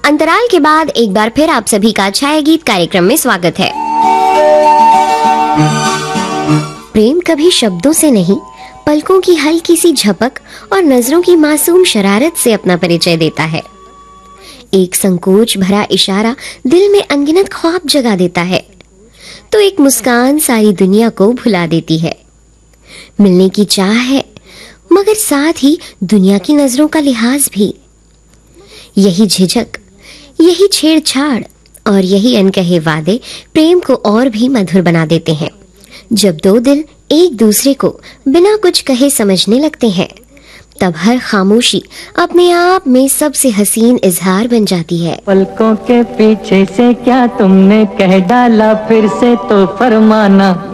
अंतराल के बाद एक बार फिर आप सभी का छाया गीत कार्यक्रम में स्वागत है। प्रेम कभी शब्दों से नहीं, पलकों की हल्की सी झपक और नजरों की मासूम शरारत से अपना परिचय देता है। एक संकोच भरा इशारा दिल में अनगिनत ख्वाब जगा देता है, तो एक मुस्कान सारी दुनिया को भुला देती है। मिलने की चाह है, मगर साथ ही दुनिया की नजरों का लिहाज भी। यही झिझक, यही छेड़छाड़ और यही अनकहे वादे प्रेम को और भी मधुर बना देते हैं। जब दो दिल एक दूसरे को बिना कुछ कहे समझने लगते हैं, तब हर खामोशी अपने आप में सबसे हसीन इजहार बन जाती है। पलकों के पीछे से क्या तुमने कह डाला, फिर से तो फरमाना।